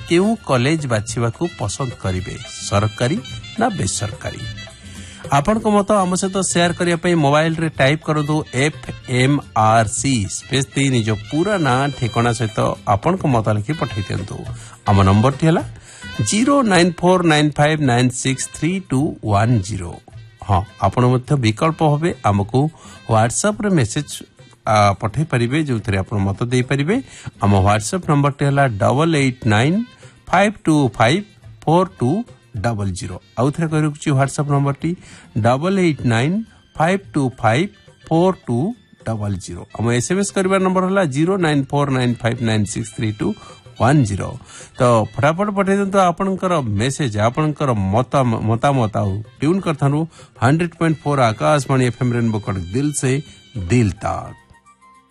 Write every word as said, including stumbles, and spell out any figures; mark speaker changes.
Speaker 1: केउ कॉलेज बाछिबा को पसंद करिवे सरकारी ना बेसरकारी आपण को मत आम सहित शेयर करने पे मोबाइल रे टाइप करदो F M R C space दे निज पूरा ना ठिकाना सहित आपण को मत लिखि पठाई दियंतु आम नंबर टी हला zero nine four nine five nine six three to one zero. हाँ आपण मध्य विकल्प भावे आमको व्हाट्सएप रे मेसेज पठाई पारिबे जो थरे आपण मत दे पारिबे आम व्हाट्सएप नंबर टी हला double eight nine five to five four to double zero आउ थे कह रखुची WhatsApp number T double eight nine five to five four to double zero आम एसएमएस करबा नंबर हला zero nine four nine five nine six three to one zero. तो फटाफट पठाई दिंतु आपणकर मेसेज आपणकर मता मतामत आउ tune करथानु hundred point four Akashvani FM rainbow कड़क दिल से दिल तक।